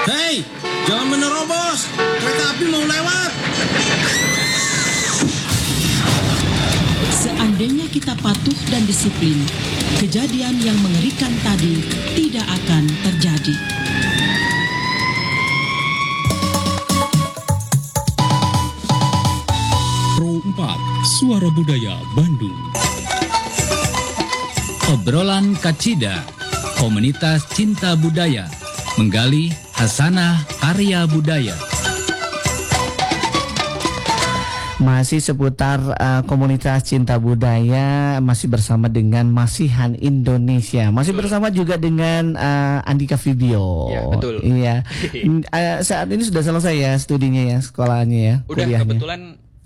Hei, jangan menerobos. Kereta api mau lewat. Seandainya kita patuh dan disiplin, kejadian yang mengerikan tadi tidak akan terjadi. Pro 4, Suara Budaya Bandung. Obrolan Kacida, komunitas cinta budaya, menggali hasanah karya budaya. Masih seputar komunitas cinta budaya, masih bersama dengan Masihan Indonesia. Masih bersama juga dengan Andika Video. Ya, betul. Iya. Saat ini sudah selesai ya studinya ya, sekolahnya ya. Udah kuliahnya. kebetulan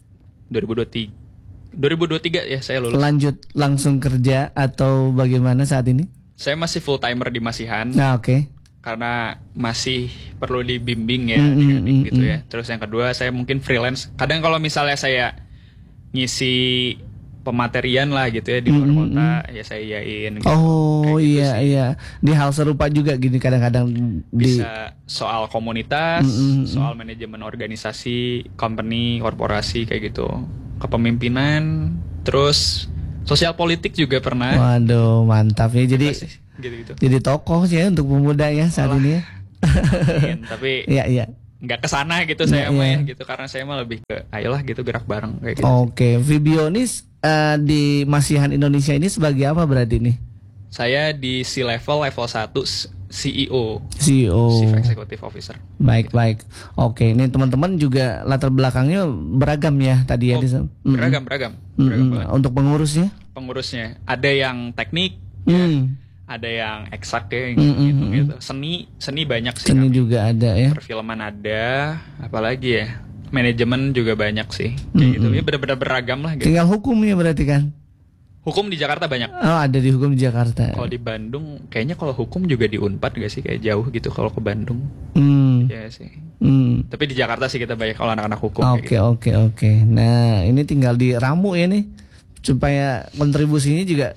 2023 ya saya lulus. Lanjut langsung kerja atau bagaimana saat ini? Saya masih full timer di Masihan. Nah, oke. Karena masih perlu dibimbing ya, dibimbing gitu ya. Terus yang kedua saya mungkin freelance. Kadang kalau misalnya saya ngisi pematerian lah gitu ya di luar kota, ya saya iyain gitu. Oh Kayak gitu iya sih. iya. Di hal serupa juga gini kadang-kadang Bisa soal komunitas, soal manajemen organisasi, company, korporasi kayak gitu. Kepemimpinan, terus sosial politik juga pernah. Waduh, mantap ya. Jadi Gitu-gitu. jadi tokoh sih ya untuk pemuda ya saat ini ya. Amin. Tapi Iya iya. nggak kesana gitu saya mah Iya. ya gitu, karena saya mah lebih ke ayolah gitu gerak bareng kayak gitu. Oke, Vibio ini di Masihan Indonesia ini sebagai apa berarti nih? Saya di C-level, level 1 CEO, CEO. Chief Executive Officer. Baik baik. Oke, ini teman-teman juga latar belakangnya beragam ya tadi ya. Beragam banget. Untuk pengurusnya? Pengurusnya ada yang teknik, ada yang eksak ya, gitu. Seni banyak sih. Seni kami. juga ada ya. Perfilman ada, apalagi ya, manajemen juga banyak sih, kayak gitu. Ya benar-benar beragam lah gitu. Tinggal hukumnya berarti kan? Hukum di Jakarta banyak. Oh, ada di hukum di Jakarta. Kalau di Bandung, kayaknya kalau hukum juga di Unpad gak sih, kayak jauh gitu kalau ke Bandung. Ya sih. Tapi di Jakarta sih kita banyak kalau anak-anak hukum. Oke. Nah, ini tinggal diramu ya nih supaya kontribusinya juga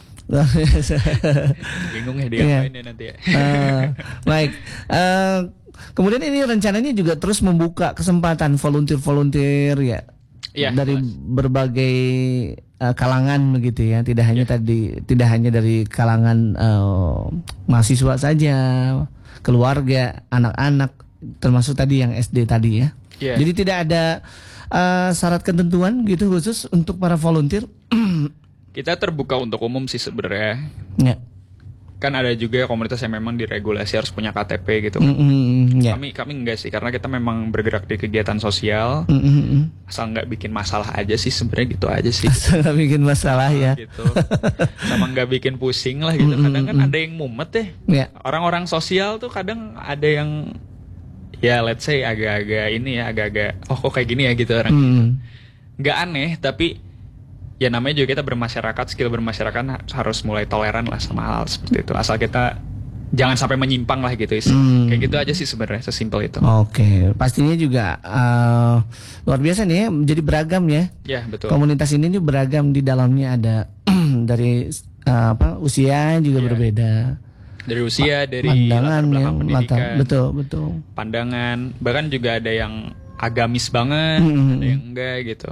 Bingung ya dia Iya. ya nanti ya. Baik. Kemudian ini rencananya juga terus membuka kesempatan volunteer ya. Iya, Dari jelas. berbagai kalangan begitu ya. Tidak hanya dari kalangan mahasiswa saja, keluarga, anak-anak, termasuk tadi yang SD tadi ya. Iya. Jadi tidak ada syarat ketentuan gitu khusus untuk para volunteer. Kita terbuka untuk umum sih sebenarnya. Ya. Kan ada juga komunitas yang memang diregulasi harus punya KTP gitu. Ya. Kami enggak sih, karena kita memang bergerak di kegiatan sosial. Asal nggak bikin masalah aja sih, sebenarnya gitu aja sih. Nggak bikin masalah ya. Gitu. Sama nggak bikin pusing lah gitu. Kadang kan ada yang mumet deh. Ya. Orang-orang sosial tuh kadang ada yang ya let's say agak-agak oh kok kayak gini ya gitu orang. Nggak aneh, tapi ya namanya juga kita bermasyarakat, skill bermasyarakat harus mulai toleran lah sama hal seperti itu. Asal kita jangan sampai menyimpang lah gitu. Kayak gitu aja sih sebenarnya, sesimpel itu. Oke, pastinya juga luar biasa nih ya, jadi beragam ya. Ya, betul. Komunitas ini beragam, di dalamnya ada dari usia juga berbeda. Dari usia, dari Pandangan latar belakang yang pendidikan, betul. pandangan, bahkan juga ada yang agamis banget, ada yang enggak gitu.